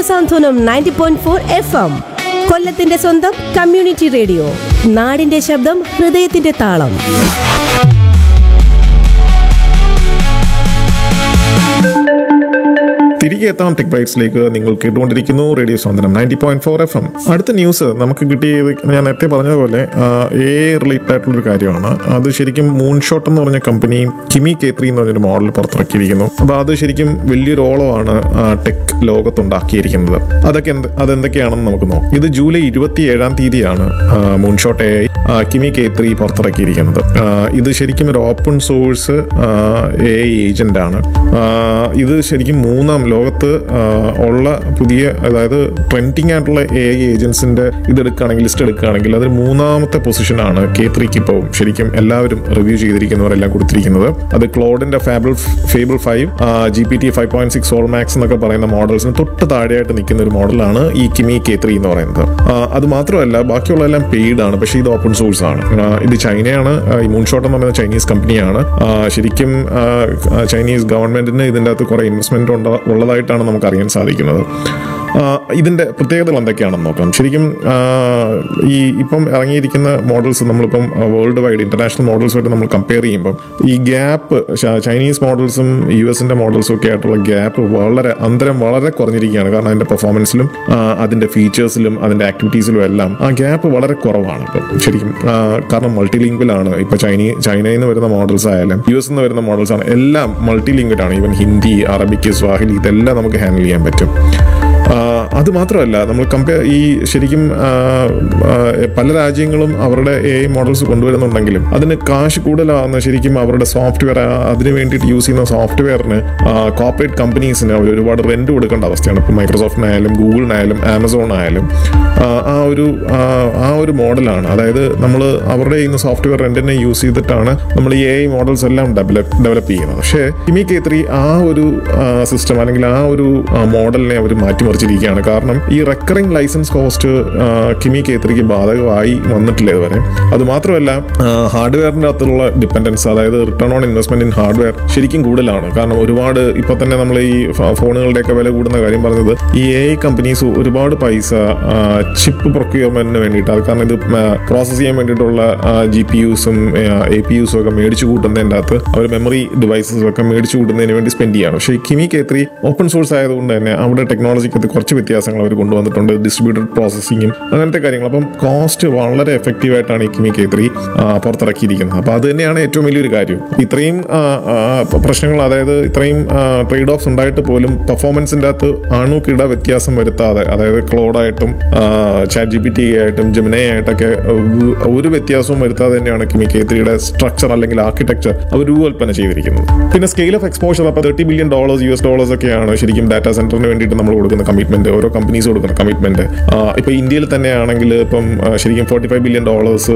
സാന്ത്വനം 90.4 FM. കൊല്ലത്തിന്റെ സ്വന്തം community radio. നാടിന്റെ ശബ്ദം, ഹൃദയത്തിന്റെ താളം. തിരികെ എത്താം ടെക് ബൈറ്റ്സിലേക്ക്. നിങ്ങൾ കേട്ടുകൊണ്ടിരിക്കുന്നു റേഡിയോ സാന്ത്വനം 90.4 FM. അടുത്ത ന്യൂസ് നമുക്ക് കിട്ടിയത് ഞാൻ നേരത്തെ പറഞ്ഞതുപോലെ റിലേറ്റഡ് ആയിട്ടുള്ളൊരു കാര്യമാണ്. അത് ശരിക്കും മൂൺഷോട്ട് എന്ന് പറഞ്ഞ കമ്പനി കിമി K3 എന്ന് പറഞ്ഞൊരു മോഡൽ പുറത്തിറക്കിയിരിക്കുന്നു. അപ്പോൾ അത് ശരിക്കും വലിയൊരു ഓളമാണ് ടെക് ലോകത്തുണ്ടാക്കിയിരിക്കുന്നത്. അതെന്തൊക്കെയാണെന്ന് നമുക്ക് നോക്കാം. ഇത് ജൂലൈ 27-ാം തീയതിയാണ് മൂൺഷോട്ട് കിമി K3 പുറത്തിറക്കിയിരിക്കുന്നത്. ഇത് ശരിക്കും ഒരു ഓപ്പൺ സോഴ്സ് ഏജന്റ് ആണ്. ഇത് ശരിക്കും ലോകത്ത് ഉള്ള പുതിയ, അതായത് ട്രെൻഡിങ് ആയിട്ടുള്ള ഏജൻസിന്റെ ലിസ്റ്റ് എടുക്കുകയാണെങ്കിൽ അതിൽ 3ാമത്തെ പൊസിഷനാണ് K3ക്ക് ഇപ്പോൾ ശരിക്കും എല്ലാവരും റിവ്യൂ ചെയ്തിരിക്കുന്നവരെല്ലാം കൊടുത്തിരിക്കുന്നത്. അത് ക്ലോഡിന്റെ ഫേബിൾ 5, GPT 5.6 സോൾ മാക്സ് എന്നൊക്കെ പറയുന്ന മോഡൽസിന് തൊട്ട് താഴെയായിട്ട് നിൽക്കുന്ന ഒരു മോഡലാണ് ഈ കിമി K3 എന്ന് പറയുന്നത്. അത് മാത്രമല്ല ബാക്കിയുള്ളതെല്ലാം പെയ്ഡ് ആണ്, പക്ഷേ ഇത് ഓപ്പൺ സോഴ്സ് ആണ്. ഇത് ചൈനയാണ്. ഈ മൂൺഷോട്ട് എന്ന് പറയുന്നത് ചൈനീസ് കമ്പനിയാണ്. ശരിക്കും ചൈനീസ് ഗവൺമെന്റിന് ഇതിൻ്റെ അകത്ത് കുറെ ഇൻവെസ്റ്റ്മെന്റ് ഉള്ളതായിട്ടാണ് നമുക്ക് അറിയാൻ സാധിക്കുന്നത്. ഇതിൻ്റെ പ്രത്യേകതകൾ എന്തൊക്കെയാണെന്ന് നോക്കാം. ശരിക്കും ഇപ്പം ഇറങ്ങിയിരിക്കുന്ന മോഡൽസ് നമ്മളിപ്പം വേൾഡ് വൈഡ് ഇന്റർനാഷണൽ മോഡൽസുമായിട്ട് നമ്മൾ കമ്പയർ ചെയ്യുമ്പം ഈ ഗ്യാപ്പ് ചൈനീസ് മോഡൽസും US-ന്റെ മോഡൽസും ഒക്കെ ആയിട്ടുള്ള ഗ്യാപ്പ് അന്തരം വളരെ കുറഞ്ഞിരിക്കുകയാണ്. കാരണം അതിൻ്റെ പെർഫോമൻസിലും അതിൻ്റെ ഫീച്ചേഴ്സിലും അതിൻ്റെ ആക്ടിവിറ്റീസിലും എല്ലാം ആ ഗ്യാപ്പ് വളരെ കുറവാണ് ഇപ്പം ശരിക്കും. കാരണം മൾട്ടി ലിംഗ്വലാണ്. ഇപ്പം ചൈനയിൽ നിന്ന് വരുന്ന മോഡൽസ് ആയാലും US നിന്ന് വരുന്ന മോഡൽസ് ആണ് എല്ലാം multi ലിംഗ്വലാണ്. Even Hindi, Arabic, Swahili ഇതെല്ലാം നമുക്ക് ഹാൻഡിൽ ചെയ്യാൻ പറ്റും. അത് മാത്രമല്ല നമ്മൾ ശരിക്കും പല രാജ്യങ്ങളും അവരുടെ AI മോഡൽസ് കൊണ്ടുവരുന്നുണ്ടെങ്കിലും അതിന് കാശ് കൂടുതലാകുന്ന ശരിക്കും അവരുടെ സോഫ്റ്റ്വെയർ, അതിന് വേണ്ടിയിട്ട് യൂസ് ചെയ്യുന്ന സോഫ്റ്റ്വെയറിന് കോർപ്പറേറ്റ് കമ്പനീസിന് അവർ ഒരുപാട് റെന്റ് കൊടുക്കേണ്ട അവസ്ഥയാണ്. ഇപ്പോൾ മൈക്രോസോഫ്റ്റിനായാലും ഗൂഗിളിനായാലും ആമസോണായാലും ആ ഒരു മോഡലാണ്. അതായത് നമ്മൾ അവരുടെ ഇന്ന് സോഫ്റ്റ്വെയർ റെന്റിനെ യൂസ് ചെയ്തിട്ടാണ് നമ്മൾ ഈ AI മോഡൽസ് എല്ലാം ഡെവലപ്പ് ചെയ്യുന്നത്. പക്ഷേ കിമി K3 ആ ഒരു സിസ്റ്റം അല്ലെങ്കിൽ ആ ഒരു മോഡലിനെ അവർ മാറ്റിമറിച്ചിരിക്കുകയാണ്. കാരണം ഈ റെക്കറിംഗ് ലൈസൻസ് കോസ്റ്റ് കിമി K3ക്ക് ബാധകമായി വന്നിട്ടില്ല ഇതുവരെ. അത് മാത്രമല്ല ഹാർഡ്വെയറിൻ്റെ അകത്തുള്ള ഡിപ്പെൻഡൻസ്, അതായത് return on investment in hardware ശരിക്കും കൂടുതലാണ്. കാരണം ഒരുപാട് ഇപ്പൊ തന്നെ നമ്മൾ ഈ ഫോണുകളുടെയൊക്കെ വില കൂടുന്ന കാര്യം പറഞ്ഞത് ഈ AI കമ്പനീസ് ഒരുപാട് പൈസ ചിപ്പ് പ്രൊക്യൂർമെന്റിന് വേണ്ടിയിട്ട്, അത് കാരണം ഇത് പ്രോസസ് ചെയ്യാൻ വേണ്ടിയിട്ടുള്ള GPUസും APUസും ഒക്കെ മേടിച്ചു കൂട്ടുന്നതിൻ്റെ അകത്ത് അവർ മെമ്മറി ഡിവൈസസും ഒക്കെ മേടിച്ചു കൂട്ടുന്നതിന് വേണ്ടി സ്പെൻഡ് ചെയ്യാണ്. പക്ഷേ കിമി K3 ഓപ്പൺ സോഴ്സ് ആയതുകൊണ്ട് തന്നെ അവിടെ ടെക്നോളജിക്കകത്ത് കുറച്ച് വ്യത്യാസങ്ങൾ അവർ കൊണ്ടുവന്നിട്ടുണ്ട്. ഡിസ്ട്രിബ്യൂട്ടഡ് പ്രോസസ്സിങ്ങും അങ്ങനത്തെ കാര്യങ്ങൾ. അപ്പം കോസ്റ്റ് വളരെ എഫക്റ്റീവ് ആയിട്ടാണ് ഈ കിമി K3 പുറത്തിറക്കിയിരിക്കുന്നത്. അപ്പോൾ അത് തന്നെയാണ് ഏറ്റവും വലിയൊരു കാര്യം. ഇത്രയും പ്രശ്നങ്ങൾ, അതായത് ഇത്രയും ട്രേഡ് ഓഫ്സ് ഉണ്ടായിട്ട് പോലും പെർഫോമൻസിൻ്റെ അകത്ത് അണുക്കിട വ്യത്യാസം വരുത്താതെ, അതായത് ക്ലോഡായിട്ടും ChatGPT ആയിട്ടും ജെമിനി ആയിട്ടൊക്കെ ഒരു വ്യത്യാസവും വരുത്താതെ തന്നെയാണ് കിമി K3യുടെ സ്ട്രക്ചർ അല്ലെങ്കിൽ ആർക്കിടെക്ചർ അവർ രൂപകൽപ്പന ചെയ്തിരിക്കുന്നത്. പിന്നെ സ്കെയിൽ ഓഫ് എക്സ്പോഷർ, അപ്പോൾ $30 ബില്യൺ US ഒക്കെയാണ് ശരിക്കും ഡാറ്റാ സെന്ററിന് വേണ്ടിയിട്ട് നമ്മൾ കൊടുക്കുന്ന കമ്മിറ്റ്മെന്റ്, ഓരോ കമ്പനീസ് കൊടുക്കുന്ന കമ്മിറ്റ്മെന്റ്. ഇപ്പൊ ഇന്ത്യയിൽ തന്നെയാണെങ്കിൽ ഇപ്പം ശരിക്കും $45 ബില്യൺ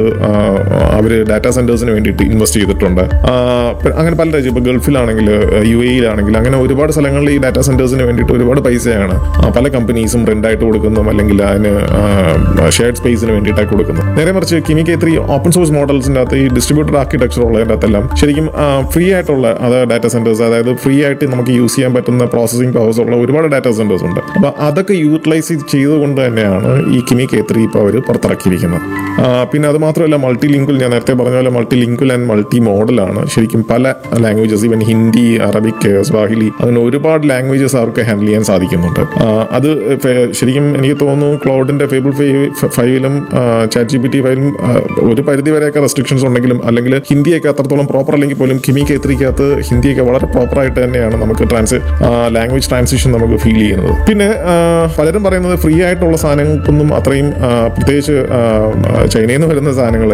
അവർ ഡാറ്റാ സെന്റേഴ്സിന് വേണ്ടിയിട്ട് ഇൻവെസ്റ്റ് ചെയ്തിട്ടുണ്ട്. അങ്ങനെ പല രാജ്യം, ഇപ്പൊ ഗൾഫിലാണെങ്കിൽ UAE-യിലാണെങ്കിൽ അങ്ങനെ ഒരുപാട് സ്ഥലങ്ങളിൽ ഈ ഡാറ്റാ സെന്റേഴ്സിന് വേണ്ടിയിട്ട് ഒരുപാട് പൈസയാണ് പല കമ്പനീസും റെന്റായിട്ട് കൊടുക്കുന്നതും അല്ലെങ്കിൽ അതിന് ഷെയർഡ് സ്പേസിന് വേണ്ടിയിട്ടാണ് കൊടുക്കുന്നത്. നേരെ മറിച്ച് കിമി K3 ഓപ്പൺ സോഴ്സ് മോഡൽസിൻ്റെ അകത്ത് ഈ ഡിസ്ട്രിബ്യൂട്ടഡ് ആർക്കിടെക്ചർ ഉള്ളതിൻ്റെ അകത്തെല്ലാം ശരിക്കും ഫ്രീ ആയിട്ടുള്ള ഡാറ്റാ സെന്റേഴ്സ്, അതായത് ഫ്രീ ആയിട്ട് നമുക്ക് യൂസ് ചെയ്യാൻ പറ്റുന്ന പ്രോസസിംഗ് പവേഴ്സ് ഉള്ള ഒരുപാട് ഡാറ്റാ സെന്റേഴ്സ് ഉണ്ട്. അപ്പോൾ അതൊക്കെ യൂട്ടിലൈസ് ചെയ്തുകൊണ്ട് തന്നെയാണ് ഈ കിമി K3 ഇപ്പോൾ അവർ പുറത്തിറക്കിയിരിക്കുന്നത്. പിന്നെ അത് മാത്രമല്ല മൾട്ടി ലിംഗ്വൽ, ഞാൻ നേരത്തെ പറഞ്ഞ പോലെ മൾട്ടി ലിംഗ്വൽ ആൻഡ് മൾട്ടി മോഡലാണ്. ശരിക്കും പല languages, even Hindi, Arabic, Swahili, അങ്ങനെ ഒരുപാട് ലാംഗ്വേജസ് അവർക്ക് ഹാൻഡിൽ ചെയ്യാൻ സാധിക്കുന്നുണ്ട്. അത് ശരിക്കും എനിക്ക് തോന്നുന്നു ക്ലൗഡിന്റെ ഫേബിൾ 5-ലും ChatGPT 5-ലും ഒരു പരിധി വരെയൊക്കെ റെസ്ട്രിക്ഷൻസ് ഉണ്ടെങ്കിലും, അല്ലെങ്കിൽ ഹിന്ദിയൊക്കെ അത്രത്തോളം പ്രോപ്പർ അല്ലെങ്കിൽ പോലും കിമി K3-ക്കകത്ത് ഹിന്ദിയൊക്കെ വളരെ പ്രോപ്പറായിട്ട് തന്നെയാണ് നമുക്ക് ലാംഗ്വേജ് ട്രാൻസിഷൻ നമുക്ക് ഫീൽ ചെയ്യുന്നത്. പിന്നെ പലരും പറയുന്നത് ഫ്രീ ആയിട്ടുള്ള സാധനങ്ങൾക്കൊന്നും അത്രയും, പ്രത്യേകിച്ച് ചൈനയിൽ നിന്ന് വരുന്ന സാധനങ്ങൾ